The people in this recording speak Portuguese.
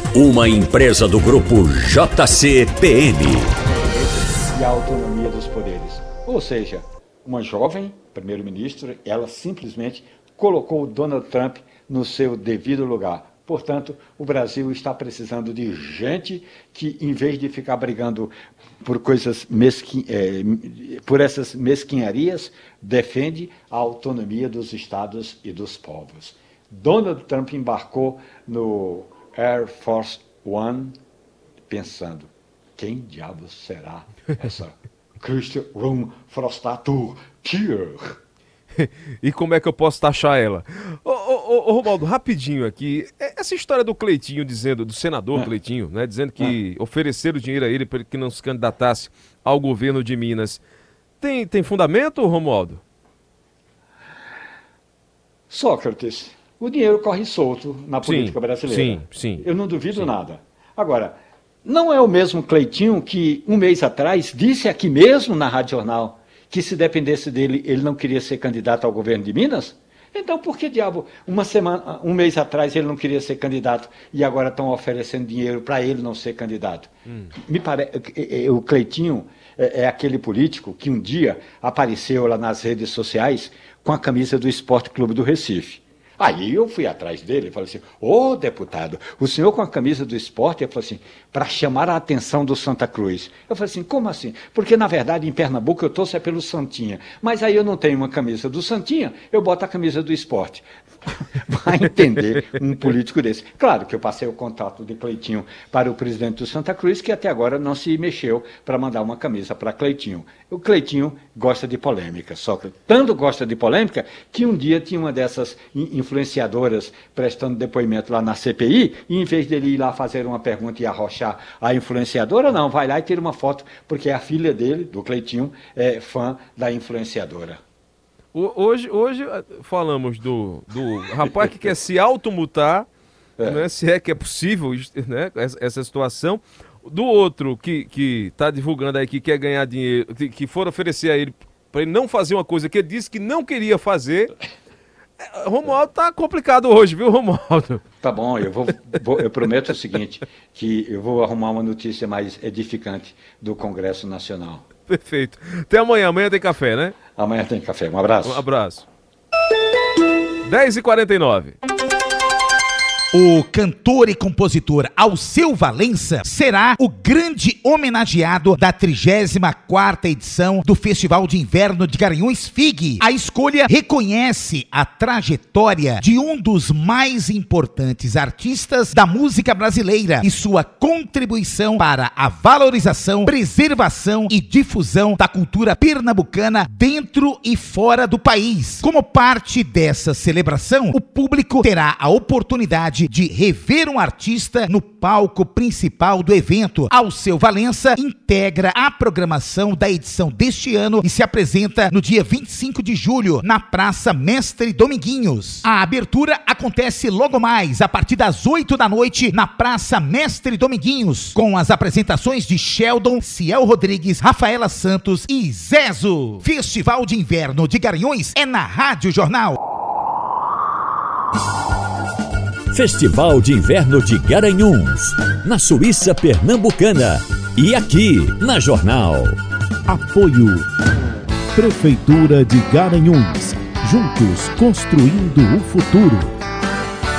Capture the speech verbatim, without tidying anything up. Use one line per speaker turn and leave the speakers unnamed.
uma empresa do grupo J C P M.
E a autonomia dos poderes. Ou seja, uma jovem primeiro-ministro, ela simplesmente colocou o Donald Trump no seu devido lugar. Portanto, o Brasil está precisando de gente que, em vez de ficar brigando por coisas mesquin... é, por essas mesquinharias, defende a autonomia dos estados e dos povos. Donald Trump embarcou no Air Force One pensando, quem diabos será essa Christian Rum Frostatur Tier?
E como é que eu posso taxar ela? Ô, ô, ô, Romualdo, rapidinho aqui. Essa história do Cleitinho dizendo, do senador é. Cleitinho, né, dizendo que é. ofereceram dinheiro a ele para que não se candidatasse ao governo de Minas. Tem, tem fundamento, Romualdo?
Sócrates, o dinheiro corre solto na política
sim,
brasileira.
Sim, sim.
Eu não duvido
sim.
nada. Agora, não é o mesmo Cleitinho que, um mês atrás, disse aqui mesmo na Rádio Jornal que se dependesse dele, ele não queria ser candidato ao governo de Minas? Então, por que diabo, uma semana, um mês atrás ele não queria ser candidato e agora estão oferecendo dinheiro para ele não ser candidato? Hum. Me parece, o Cleitinho é, é aquele político que um dia apareceu lá nas redes sociais com a camisa do Esporte Clube do Recife. Aí eu fui atrás dele e falei assim, ô deputado, o senhor com a camisa do esporte, ele falou assim, para chamar a atenção do Santa Cruz. Eu falei assim, como assim? Porque na verdade em Pernambuco eu torço é pelo Santinha, mas aí eu não tenho uma camisa do Santinha, eu boto a camisa do esporte. Vai entender um político desse. Claro que eu passei o contato de Cleitinho para o presidente do Santa Cruz, que até agora não se mexeu para mandar uma camisa para Cleitinho. O Cleitinho gosta de polêmica, só que tanto gosta de polêmica que um dia tinha uma dessas influenciadoras prestando depoimento lá na C P I, e em vez dele ir lá fazer uma pergunta e arrochar a influenciadora, não, vai lá e tira uma foto, porque a filha dele, do Cleitinho, é fã da influenciadora.
Hoje, hoje falamos do, do rapaz que quer se automutar, é. Né, se é que é possível, né, essa situação. Do outro que está divulgando aí que quer ganhar dinheiro, que, que for oferecer a ele para ele não fazer uma coisa que ele disse que não queria fazer. Romualdo tá complicado hoje, viu, Romualdo?
Tá bom, eu, vou, vou, eu prometo o seguinte, que eu vou arrumar uma notícia mais edificante do Congresso Nacional.
Perfeito. Até amanhã. Amanhã tem café, né?
Amanhã tem café. Um abraço.
Um abraço. dez e quarenta e nove.
O cantor e compositor Alceu Valença será o grande homenageado da trigésima quarta edição do Festival de Inverno de Garanhuns F I G. A escolha reconhece a trajetória de um dos mais importantes artistas da música brasileira e sua contribuição para a valorização, preservação e difusão da cultura pernambucana dentro e fora do país. Como parte dessa celebração, o público terá a oportunidade de rever um artista no palco principal do evento. Alceu Valença integra a programação da edição deste ano e se apresenta no dia vinte e cinco de julho, na Praça Mestre Dominguinhos. A abertura acontece logo mais, a partir das oito da noite, na Praça Mestre Dominguinhos, com as apresentações de Sheldon, Ciel Rodrigues, Rafaela Santos e Zezo. Festival de Inverno de Garanhuns é na Rádio Jornal.
Festival de Inverno de Garanhuns, na Suíça Pernambucana e aqui na Jornal.
Apoio Prefeitura de Garanhuns, juntos construindo o futuro.